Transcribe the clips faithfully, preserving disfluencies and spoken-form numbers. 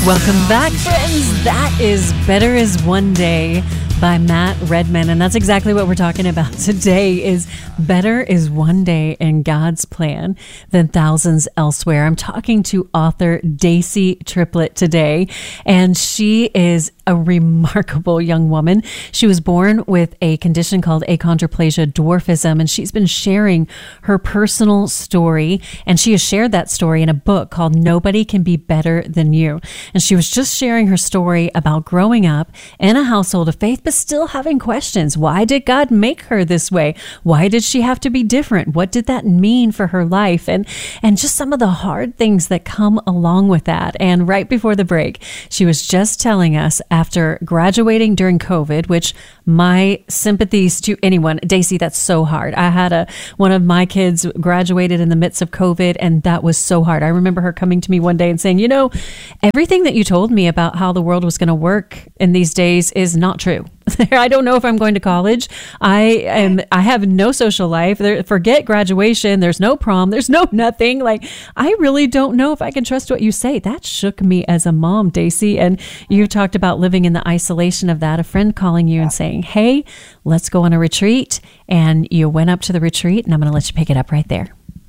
Welcome back, friends. That is Better Is One Day by Matt Redman. And that's exactly what we're talking about today is better is one day in God's plan than thousands elsewhere. I'm talking to author Daisy Triplett today, and she is a remarkable young woman. She was born with a condition called achondroplasia dwarfism, and she's been sharing her personal story, and she has shared that story in a book called Nobody Can Be Better Than You. And she was just sharing her story about growing up in a household of faith, but still having questions. Why did God make her this way? Why did she have to be different? What did that mean for her life? And and just some of the hard things that come along with that. And right before the break, she was just telling us after graduating during COVID, which my sympathies to anyone, Daisy, that's so hard. I had a one of my kids graduated in the midst of COVID, and that was so hard. I remember her coming to me one day and saying, you know, everything that you told me about how the world was going to work in these days is not true. I don't know if I'm going to college. I am. I have no social life. There, forget graduation. There's no prom. There's no nothing. Like, I really don't know if I can trust what you say. That shook me as a mom, Daisy. And you talked about living in the isolation of that. A friend calling you and saying, hey, let's go on a retreat. And you went up to the retreat, and I'm going to let you pick it up right there.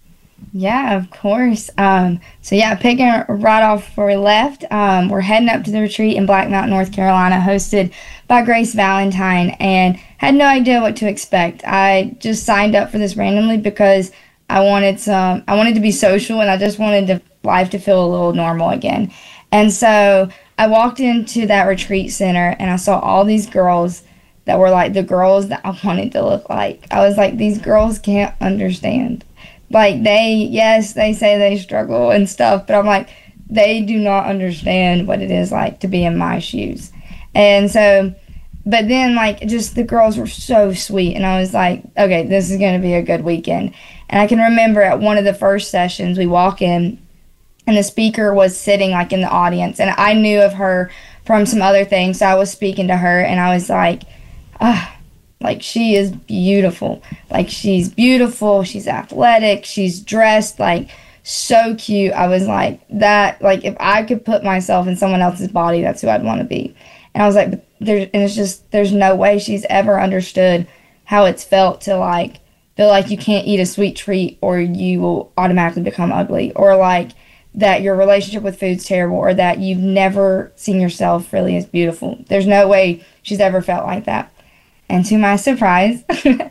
Yeah, of course. Um, so yeah, picking right off where we left, um, we're heading up to the retreat in Black Mountain, North Carolina, hosted by Grace Valentine, and had no idea what to expect. I just signed up for this randomly because I wanted some, I wanted to be social, and I just wanted to, life to feel a little normal again. And so I walked into that retreat center, and I saw all these girls that were like the girls that I wanted to look like. I was like, these girls can't understand. Like, they, yes, they say they struggle and stuff, but I'm like, they do not understand what it is like to be in my shoes. And so, but then, like, just the girls were so sweet, and I was like, okay, this is going to be a good weekend. And I can remember at one of the first sessions, we walk in, and the speaker was sitting, like, in the audience, and I knew of her from some other things, so I was speaking to her, and I was like, ah. Like, she is beautiful. Like, she's beautiful. She's athletic. She's dressed, like, so cute. I was like, that, like, if I could put myself in someone else's body, that's who I'd want to be. And I was like, but there, and it's just, there's no way she's ever understood how it's felt to, like, feel like you can't eat a sweet treat or you will automatically become ugly, or, like, that your relationship with food's terrible, or that you've never seen yourself really as beautiful. There's no way she's ever felt like that. And to my surprise,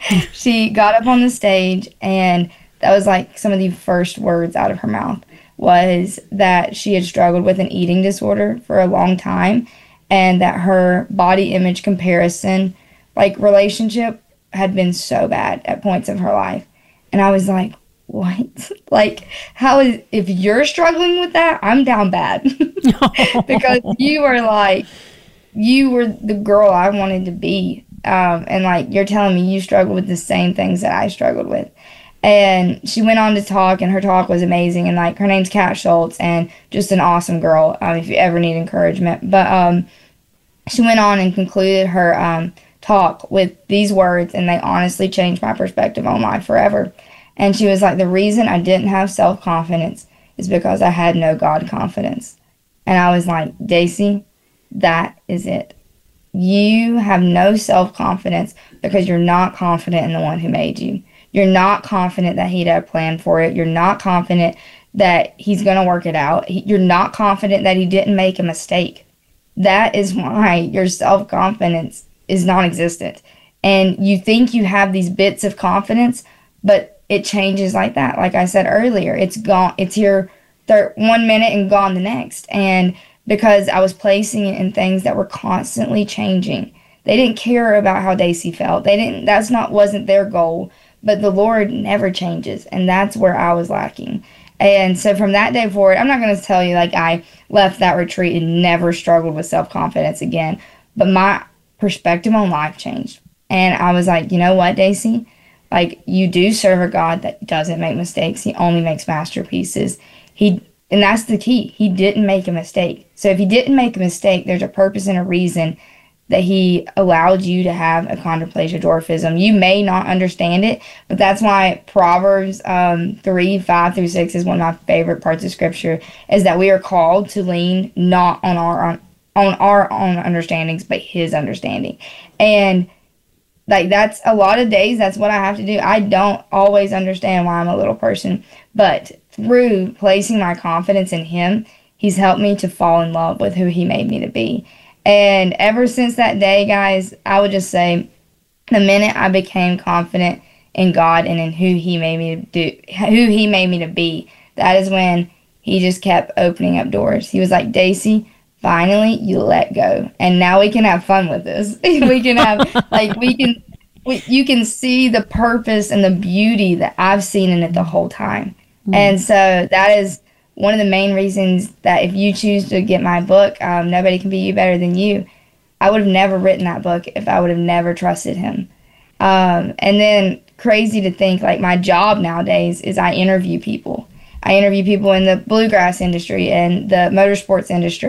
she got up on the stage, and that was like some of the first words out of her mouth was that she had struggled with an eating disorder for a long time, and that her body image comparison, like, relationship had been so bad at points of her life. And I was like, what? Like, how is, if you're struggling with that, I'm down bad. Because you were like, you were the girl I wanted to be. Um, and, like, you're telling me you struggled with the same things that I struggled with. And she went on to talk, and her talk was amazing. And, like, her name's Kat Schultz, and just an awesome girl, um, if you ever need encouragement. But um, she went on and concluded her um, talk with these words, and they honestly changed my perspective on life forever. And she was like, the reason I didn't have self-confidence is because I had no God confidence. And I was like, Daisy, that is it. You have no self-confidence because you're not confident in the one who made you. You're not confident that he'd have a plan for it. You're not confident that he's going to work it out. You're not confident that he didn't make a mistake. That is why your self-confidence is non-existent. And you think you have these bits of confidence, but it changes like that. Like I said earlier, it's gone. It's here thir- one minute and gone the next. And because I was placing it in things that were constantly changing. They didn't care about how Daisy felt. They didn't, that's not, wasn't their goal, but the Lord never changes. And that's where I was lacking. And so from that day forward, I'm not going to tell you like I left that retreat and never struggled with self-confidence again, but my perspective on life changed. And I was like, you know what, Daisy? Like, you do serve a God that doesn't make mistakes. He only makes masterpieces. He And that's the key. He didn't make a mistake. So if he didn't make a mistake, there's a purpose and a reason that he allowed you to have achondroplasia dwarfism. You may not understand it, but that's why Proverbs um, three, five through six is one of my favorite parts of scripture, is that we are called to lean not on our on, on our own understandings, but his understanding. And like, that's a lot of days, that's what I have to do. I don't always understand why I'm a little person, but through placing my confidence in him, he's helped me to fall in love with who he made me to be. And ever since that day, guys, I would just say the minute I became confident in God and in who he made me to do, who he made me to be, that is when he just kept opening up doors. He was like, Daisy, finally you let go. And now we can have fun with this. we can have, like, we can, we, you can see the purpose and the beauty that I've seen in it the whole time. Mm. And so that is one of the main reasons that if you choose to get my book, um, Nobody Can Be You Better Than You, I would have never written that book if I would have never trusted him. Um, and then crazy to think, like, my job nowadays is I interview people. I interview people in the bluegrass industry and the motorsports industry.